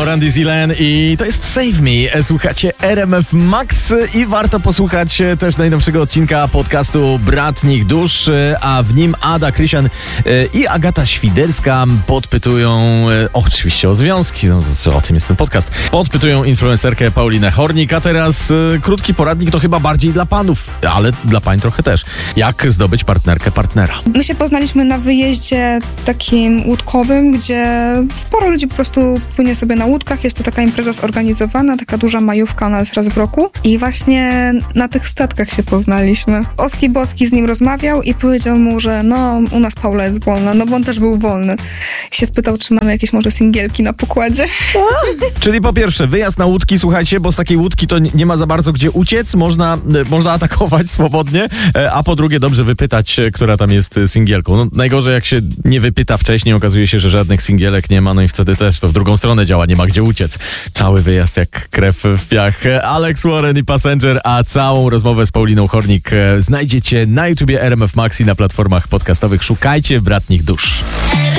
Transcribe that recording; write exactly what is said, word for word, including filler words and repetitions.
Randy Zielen i to jest Save Me. Słuchacie R M F Max i warto posłuchać też najnowszego odcinka podcastu Bratnich Dusz, a w nim Ada Krysian i Agata Świderska podpytują, oczywiście o związki, no co, o tym jest ten podcast, podpytują influencerkę Paulinę Hornik, a teraz krótki poradnik to chyba bardziej dla panów, ale dla pań trochę też. Jak zdobyć partnerkę partnera? My się poznaliśmy na wyjeździe takim łódkowym, gdzie sporo ludzi po prostu płynie sobie na łódkach. Jest to taka impreza zorganizowana, taka duża majówka, ona jest raz w roku. I właśnie na tych statkach się poznaliśmy. Oski Boski z nim rozmawiał i powiedział mu, że no, u nas Paula jest wolna, no bo on też był wolny. I się spytał, czy mamy jakieś może singielki na pokładzie. Czyli po pierwsze, wyjazd na łódki, słuchajcie, bo z takiej łódki to nie ma za bardzo gdzie uciec, można, można atakować swobodnie, a po drugie dobrze wypytać, która tam jest singielką. No, najgorzej jak się nie wypyta wcześniej, okazuje się, że żadnych singielek nie ma, no i wtedy też to w drugą stronę działa, nie ma gdzie uciec. Cały wyjazd jak krew w piach. Alex Warren i Passenger, a całą rozmowę z Pauliną Hornik znajdziecie na YouTubie R M F Max i na platformach podcastowych. Szukajcie Bratnich Dusz.